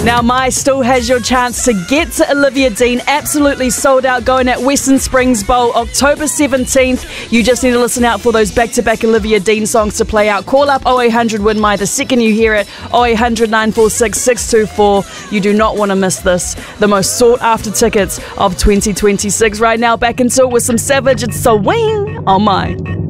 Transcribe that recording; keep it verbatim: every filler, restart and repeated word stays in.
Now, My still has your chance to get to Olivia Dean. Absolutely sold out, going at Western Springs Bowl, October seventeenth. You just need to listen out for those back-to-back Olivia Dean songs to play out. Call up oh eight hundred win my the second you hear it, oh eight hundred nine four six six two four. You do not want to miss this. The most sought-after tickets of twenty twenty-six. Right now, back into it with some Savage. It's So Wing on My.